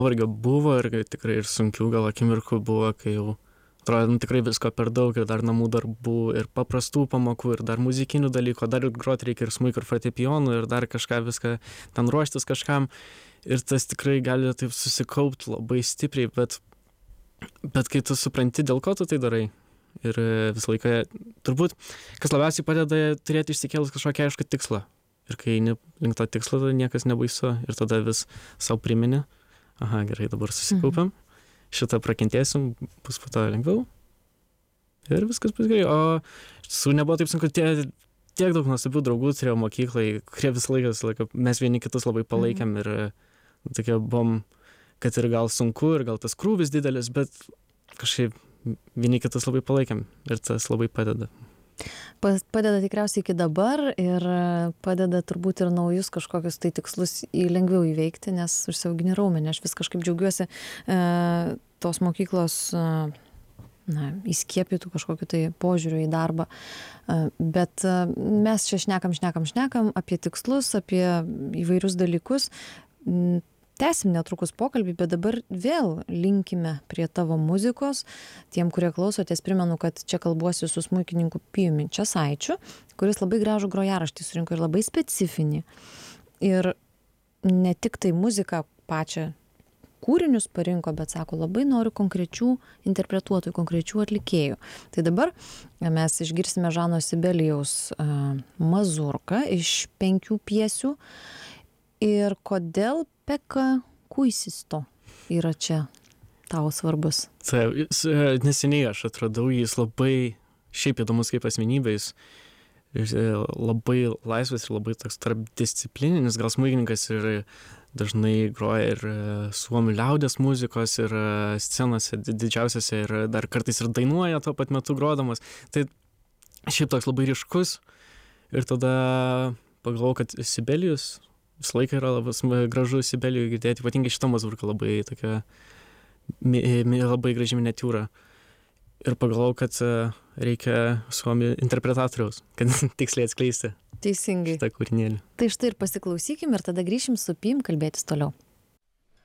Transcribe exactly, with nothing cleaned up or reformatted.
nuovargio buvo ir tikrai ir sunkių gal akimirkų buvo, kai jau atrodo, nu, tikrai visko per daug ir dar namų darbų ir paprastų pamokų ir dar muzikinių dalykų, dar ir groti reikia ir smuiku ir fortepijonu ir dar kažką viską ten ruoštis kažkam ir tas tikrai gali taip susikaupti labai stipriai, bet, bet kai tu supranti, dėl ko tu tai darai ir visą laiką, turbūt, kas labiausiai padeda turėti išsikėlus kažkokį aišku tikslą ir kai eini link to tikslo, tai niekas nebaisu ir tada vis savo primini, aha, gerai, dabar susikaupiam. Mhm. Šitą prakentėsim, bus po to lengviau ir viskas bus gerai. O iš tiesų nebuvo taip sunku, tie, tiek daug nuostabių draugų turėjau mokyklai, kurie visą laiką, visą laiką, mes vieni kitus labai palaikėm ir tokie buvom, kad ir gal sunku ir gal tas krūvis didelis, bet kažkaip vieni kitus labai palaikėm ir tas labai padeda. Padeda tikriausiai iki dabar ir padeda turbūt ir naujus kažkokius tai tikslus į lengviau įveikti, nes užsiaugini raumenį. Aš vis kažkaip džiaugiuosi e, tos mokyklos e, na, įskiepytų kažkokiu tai požiūriu į darbą. E, bet e, mes čia šnekam, šnekam, šnekam apie tikslus, apie įvairius dalykus. Tęsim netrukus pokalbį, bet dabar vėl linkime prie tavo muzikos. Tiem, kurie klausotės, primenu, kad čia kalbuosi su smuikininku Pijumi Česaičiu, kuris labai gražų grojaraštį surinko ir labai specifinį. Ir ne tik tai muziką pačią kūrinius parinko, bet sako, labai noriu konkrečių interpretuotojų, konkrečių atlikėjų. Tai dabar mes išgirsime Žano Sibelijaus uh, mazurką iš penkių piesių. Ir kodėl Pekka Kuisisto yra čia tau svarbus? Taip, neseniai aš atradau, jis labai šiaip įdomus kaip asmenybės, labai laisvas ir labai toks tarpdisciplininis, gal smuikininkas ir dažnai groja ir suomių liaudies muzikos ir scenose didžiausiose ir dar kartais ir dainuoja tuo pat metu grodamas. Tai šiaip toks labai ryškus ir tada pagalvojau, kad Sibelijus visą laiką yra labai gražu Sibelijų girdėti, ypatingai šitą mazurką labai tokia, mi, mi, labai graži miniatiūra. Ir pagalvojau, kad reikia suomių interpretatoriaus, kad tiksliai atskleisti Teisingai šitą kūrinėlį. Tai štai ir pasiklausykim ir tada grįšim su Pijum kalbėtis toliau.